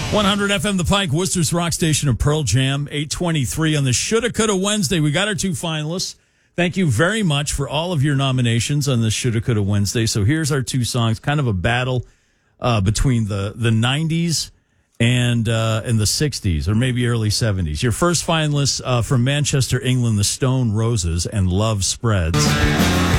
100 FM The Pike, Worcester's rock station of Pearl Jam, 823 on the Shoulda Coulda Wednesday. We got our two finalists. Thank you very much for all of your nominations on the Shoulda Coulda Wednesday. So here's our two songs, kind of a battle between the 90s and the 60s, or maybe early 70s. Your first finalists from Manchester, England, the Stone Roses and Love Spreads.